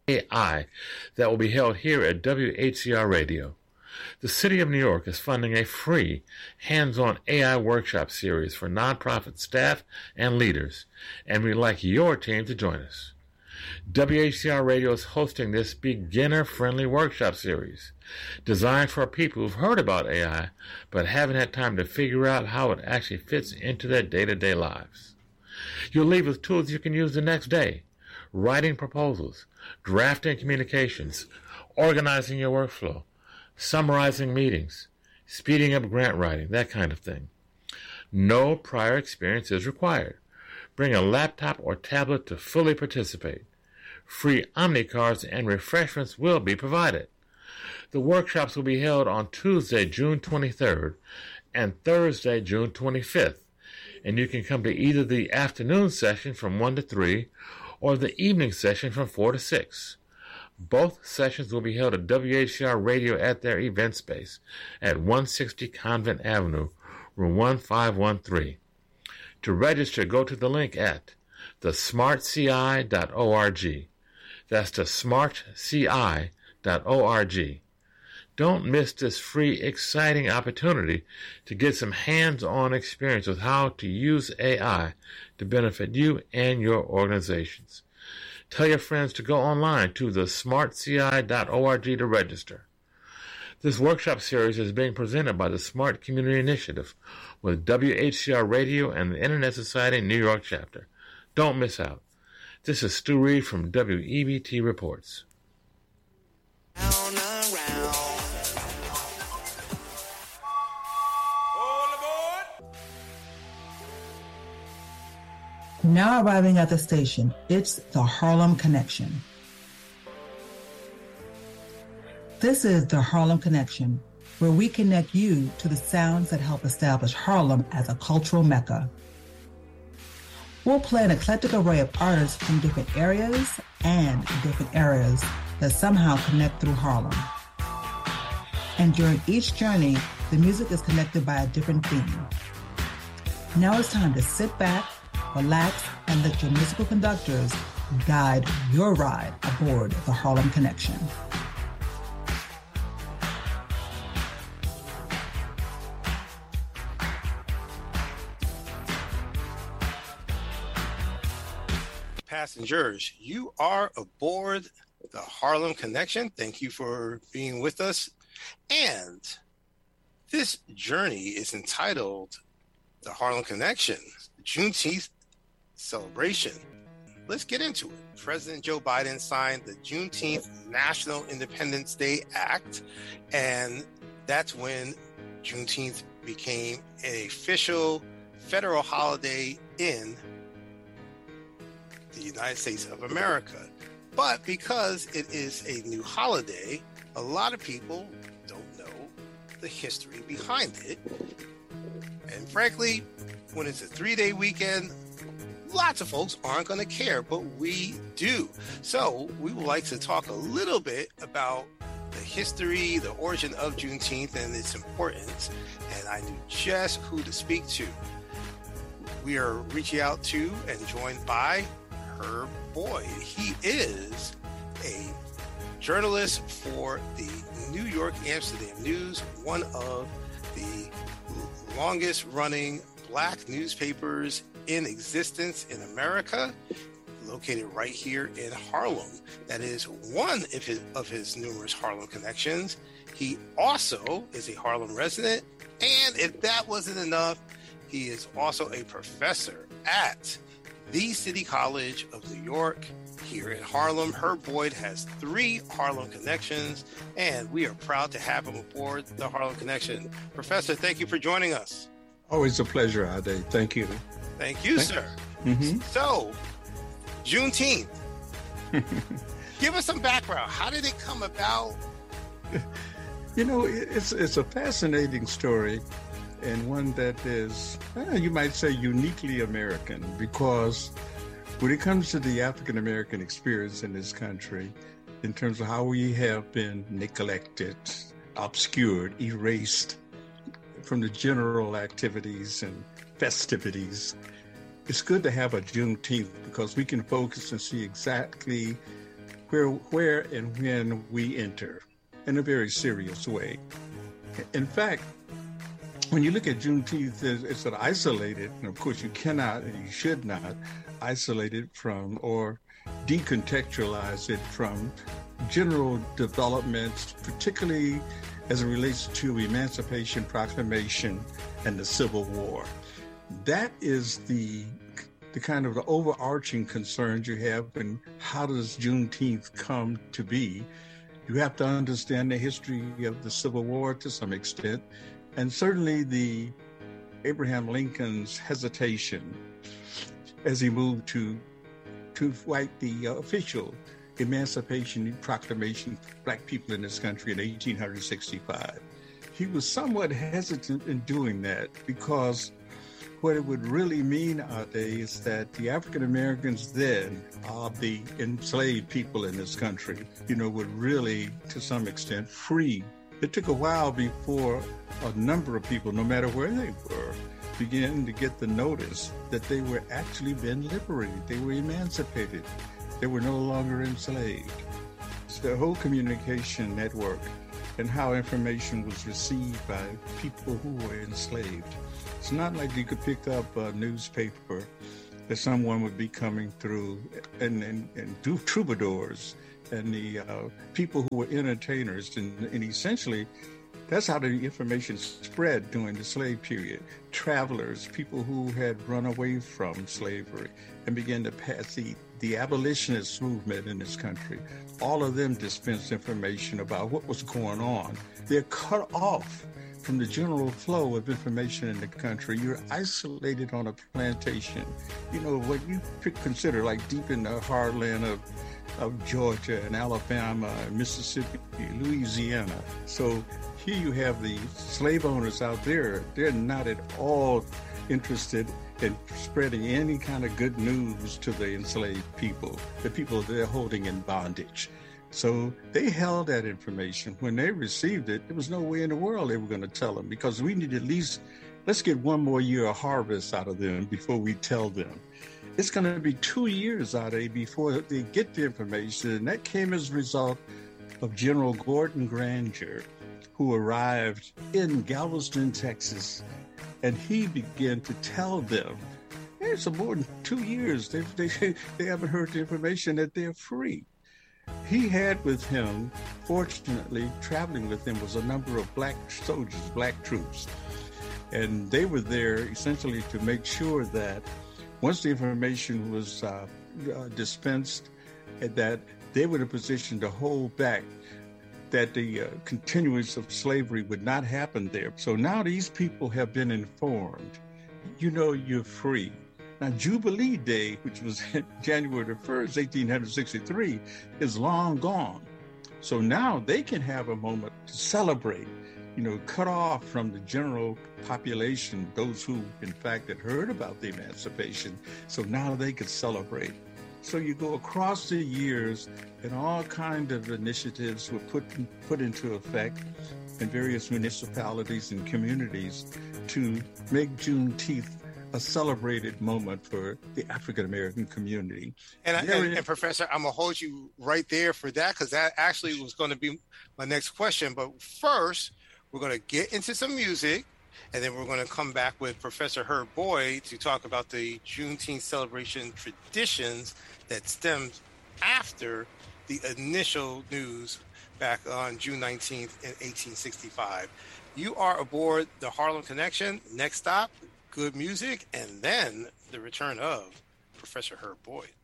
AI that will be held here at WHCR Radio. The City of New York is funding a free, hands-on AI workshop series for nonprofit staff and leaders, and we'd like your team to join us. WHCR Radio is hosting this beginner-friendly workshop series designed for people who've heard about AI but haven't had time to figure out how it actually fits into their day-to-day lives. You'll leave with tools you can use the next day: writing proposals, drafting communications, organizing your workflow, summarizing meetings, speeding up grant writing, that kind of thing. No prior experience is required. Bring a laptop or tablet to fully participate. Free Omni cards and refreshments will be provided. The workshops will be held on Tuesday, June 23rd and Thursday, June 25th, and you can come to either the afternoon session from 1 to 3 or the evening session from 4 to 6. Both sessions will be held at WHCR Radio at their event space at 160 Convent Avenue, room 1513. To register, go to the link at thesmartci.org. That's thesmartci.org. Don't miss this free, exciting opportunity to get some hands-on experience with how to use AI to benefit you and your organizations. Tell your friends to go online to thesmartci.org to register. This workshop series is being presented by the Smart Community Initiative with WHCR Radio and the Internet Society New York chapter. Don't miss out. This is Stu Reed from WEBT Reports. Now arriving at the station, it's the Harlem Connection. This is the Harlem Connection, where we connect you to the sounds that help establish Harlem as a cultural mecca. We'll play an eclectic array of artists from different areas and different eras that somehow connect through Harlem. And during each journey, the music is connected by a different theme. Now it's time to sit back, relax, and let your musical conductors guide your ride aboard the Harlem Connection. Passengers, you are aboard the Harlem Connection. Thank you for being with us. And this journey is entitled The Harlem Connection, Juneteenth Celebration. Let's get into it. President Joe Biden signed the Juneteenth National Independence Day Act, and that's when Juneteenth became an official federal holiday in the United States of America. But because it is a new holiday, a lot of people don't know the history behind it. And frankly, when it's a 3-day weekend, lots of folks aren't going to care, but we do. So we would like to talk a little bit about the history, the origin of Juneteenth and its importance. And I knew just who to speak to. We are reaching out to and joined by Herb Boyd. He is a journalist for the New York Amsterdam News, one of the longest running Black newspapers in existence in America, located right here in Harlem. That is one of his numerous Harlem connections. He also is a Harlem resident, and if that wasn't enough, he is also a professor at the City College of New York here in Harlem. Herb Boyd has 3 Harlem connections, and we are proud to have him aboard the Harlem Connection. Professor, thank you for joining us. Always a pleasure, Ade. Thank you. Thank you, sir. Mm-hmm. So, Juneteenth. Give us some background. How did it come about? You know, it's a fascinating story, and one that is, you might say, uniquely American, because when it comes to the African-American experience in this country, in terms of how we have been neglected, obscured, erased from the general activities and festivities, it's good to have a Juneteenth because we can focus and see exactly where and when we enter in a very serious way. In fact, when you look at Juneteenth, it's an isolated, and of course you cannot and you should not isolate it from or decontextualize it from general developments, particularly as it relates to Emancipation Proclamation and the Civil War. That is the kind of the overarching concerns you have, and how does Juneteenth come to be? You have to understand the history of the Civil War to some extent, and certainly the Abraham Lincoln's hesitation as he moved to write the official Emancipation Proclamation for Black people in this country in 1865. He was somewhat hesitant in doing that because what it would really mean nowadays is that the African Americans then, the enslaved people in this country, would really, to some extent, free. It took a while before a number of people, no matter where they were, began to get the notice that they were actually being liberated. They were emancipated. They were no longer enslaved. It's the whole communication network and how information was received by people who were enslaved. It's not like you could pick up a newspaper that someone would be coming through and do troubadours and the people who were entertainers. And essentially, that's how the information spread during the slave period. Travelers, people who had run away from slavery and began to pass the abolitionist movement in this country. All of them dispensed information about what was going on. They're cut off from the general flow of information in the country. You're isolated on a plantation. What you consider like deep in the heartland of Georgia and Alabama and Mississippi, Louisiana. So here you have the slave owners out there. They're not at all interested in spreading any kind of good news to the enslaved people, the people they're holding in bondage. So they held that information. When they received it, there was no way in the world they were going to tell them, because we need let's get one more year of harvest out of them before we tell them. It's going to be 2 years out of it before they get the information. And that came as a result of General Gordon Granger, who arrived in Galveston, Texas, and he began to tell them, it's more than 2 years. They haven't heard the information that they're free. He had with him, fortunately, traveling with him was a number of black soldiers, black troops. And they were there essentially to make sure that once the information was dispensed, that they were in a position to hold back, that the continuance of slavery would not happen there. So now these people have been informed. You're free. Now, Jubilee Day, which was January the 1st, 1863, is long gone. So now they can have a moment to celebrate, cut off from the general population, those who, in fact, had heard about the emancipation. So now they could celebrate. So you go across the years, and all kinds of initiatives were put into effect in various municipalities and communities to make Juneteenth a celebrated moment for the African-American community. And Professor, I'm going to hold you right there for that, because that actually was going to be my next question. But first, we're going to get into some music, and then we're going to come back with Professor Herb Boyd to talk about the Juneteenth celebration traditions that stemmed after the initial news back on June 19th in 1865. You are aboard the Harlem Connection. Next stop, good music, and then the return of Professor Herb Boyd.